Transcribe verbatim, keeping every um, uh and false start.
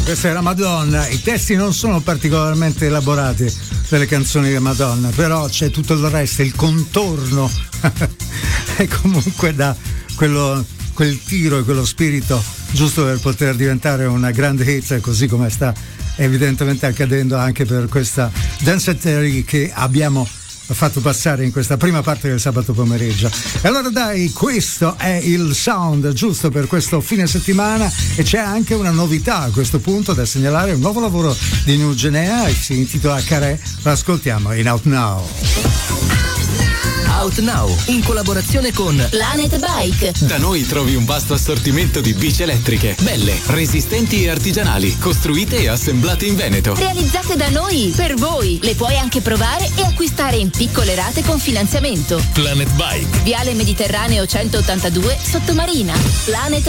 Questa era Madonna. I testi non sono particolarmente elaborati delle canzoni di Madonna, però c'è tutto il resto, il contorno e comunque dà quello, quel tiro e quello spirito giusto per poter diventare una grande hit, così come sta evidentemente accadendo anche per questa danceteria che abbiamo fatto passare in questa prima parte del sabato pomeriggio. E allora dai, questo è il sound giusto per questo fine settimana, e c'è anche una novità a questo punto da segnalare, un nuovo lavoro di New Genea, si intitola Carè, lo ascoltiamo in Out Now. Out Now, in collaborazione con Planet Bike. Da noi trovi un vasto assortimento di bici elettriche, belle, resistenti e artigianali, costruite e assemblate in Veneto. Realizzate da noi, per voi. Le puoi anche provare e acquistare in piccole rate con finanziamento. Planet Bike. Viale Mediterraneo centottantadue, Sottomarina. Planet